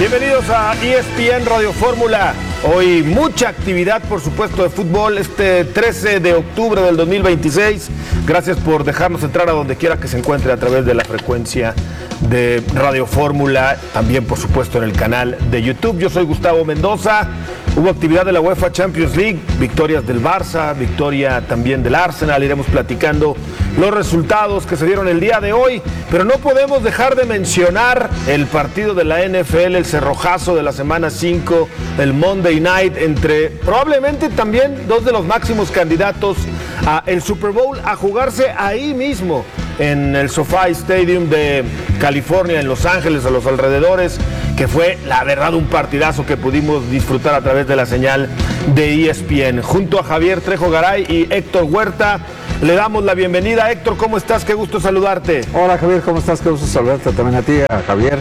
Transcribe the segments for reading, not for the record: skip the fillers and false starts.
Bienvenidos a ESPN Radio Fórmula. Hoy mucha actividad, por supuesto, de fútbol este 13 de octubre del 2026. Gracias por dejarnos entrar a donde quiera que se encuentre a través de la frecuencia de Radio Fórmula, también por supuesto en el canal de YouTube. Yo soy Gustavo Mendoza. Hubo actividad de la UEFA Champions League, victorias del Barça, victoria también del Arsenal. Iremos platicando los resultados que se dieron el día de hoy, pero no podemos dejar de mencionar el partido de la NFL, el cerrojazo de la semana 5, el Monday Night, entre probablemente también dos de los máximos candidatos a el Super Bowl, a jugarse ahí mismo en el SoFi Stadium de California, en Los Ángeles, a los alrededores, que fue la verdad un partidazo que pudimos disfrutar a través de la señal de ESPN. Junto a Javier Trejo Garay y Héctor Huerta, le damos la bienvenida. Héctor, ¿cómo estás? Qué gusto saludarte. Hola Javier, ¿cómo estás? Qué gusto saludarte también a ti, a Javier.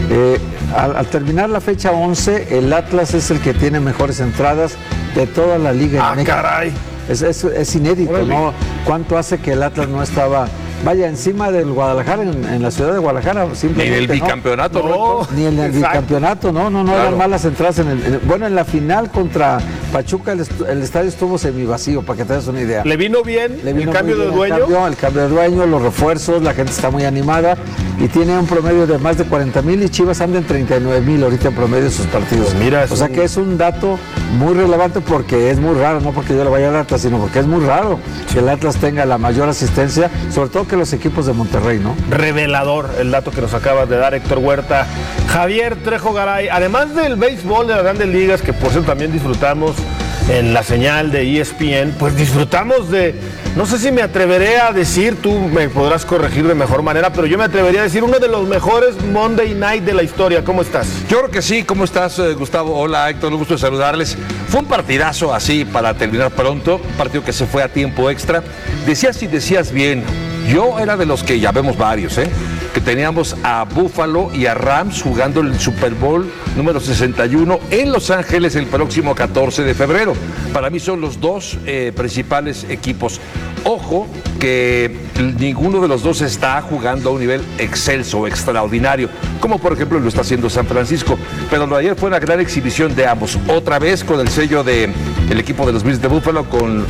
Al terminar la fecha 11, el Atlas es el que tiene mejores entradas de toda la liga. ¡Ah, caray! Es inédito, ¿no? ¿Cuánto hace que el Atlas no estaba, vaya, encima del Guadalajara, en la ciudad de Guadalajara? Ni en el bicampeonato, no. Ni en el bicampeonato, no, claro. Eran malas entradas. Bueno, en la final contra Pachuca el estadio estuvo semivacío, para que te des una idea. ¿Le vino bien el cambio de dueño? El cambio de dueño, los refuerzos, la gente está muy animada y tiene un promedio de más de 40,000 y Chivas anda en 39,000 ahorita en promedio de sus partidos. Pues mira, o sea que es un dato muy relevante porque es muy raro, no porque yo le vaya al Atlas, sino porque es muy raro que el Atlas tenga la mayor asistencia, sobre todo que los equipos de Monterrey, ¿no? Revelador el dato que nos acabas de dar, Héctor Huerta. Javier Trejo Garay, además del béisbol de las Grandes Ligas, que por cierto también disfrutamos en la señal de ESPN, pues disfrutamos de, no sé si me atreveré a decir, tú me podrás corregir de mejor manera, pero yo me atrevería a decir uno de los mejores Monday Night de la historia. ¿Cómo estás? Yo creo que sí. ¿Cómo estás, Gustavo? Hola, Héctor, un gusto de saludarles. Fue un partidazo así para terminar pronto, un partido que se fue a tiempo extra. Decías bien, yo era de los que, ya vemos varios, que teníamos a Buffalo y a Rams jugando el Super Bowl número 61 en Los Ángeles el próximo 14 de febrero. Para mí son los dos principales equipos. Ojo que ninguno de los dos está jugando a un nivel excelso, extraordinario, como por ejemplo lo está haciendo San Francisco. Pero lo de ayer fue una gran exhibición de ambos. Otra vez con el sello del equipo de los Bills de Buffalo, con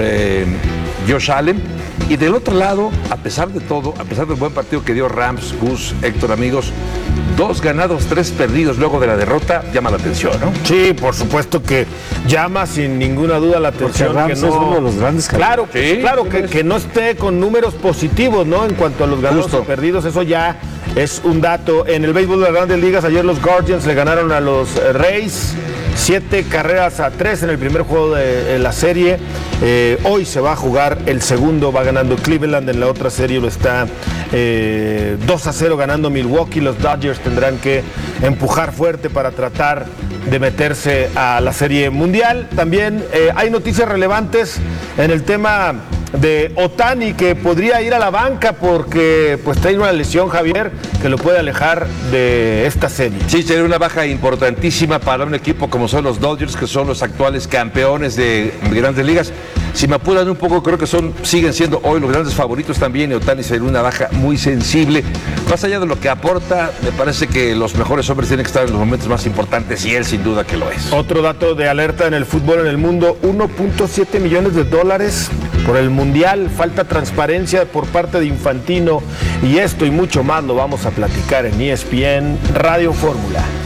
Josh Allen. Y del otro lado, a pesar de todo, a pesar del buen partido que dio Rams, Gus, Héctor, amigos, 2 ganados, 3 perdidos luego de la derrota, llama la atención, ¿no? Sí, por supuesto que llama sin ninguna duda la atención. Porque Rams que no, es uno de los grandes. Claro, sí, claro que no esté con números positivos, ¿no? En cuanto a los ganados Justo. y perdidos, eso ya es un dato. En el béisbol de las Grandes Ligas, ayer los Guardians le ganaron a los Rays 7-3 en el primer juego de la serie. Hoy se va a jugar el segundo, va ganando Cleveland. En la otra serie lo está 2-0 ganando Milwaukee. Los Dodgers tendrán que empujar fuerte para tratar de meterse a la Serie Mundial. También hay noticias relevantes en el tema de Ohtani, que podría ir a la banca porque pues trae una lesión, Javier, que lo puede alejar de esta serie. Sí, sería una baja importantísima para un equipo como son los Dodgers, que son los actuales campeones de Grandes Ligas. Si me apuran un poco, creo que siguen siendo hoy los grandes favoritos también. Ohtani sería una baja muy sensible. Más allá de lo que aporta, me parece que los mejores hombres tienen que estar en los momentos más importantes y él sin duda que lo es. Otro dato de alerta en el fútbol en el mundo: $1.7 millones por el Mundial. Falta transparencia por parte de Infantino, y esto y mucho más lo vamos a platicar en ESPN Radio Fórmula.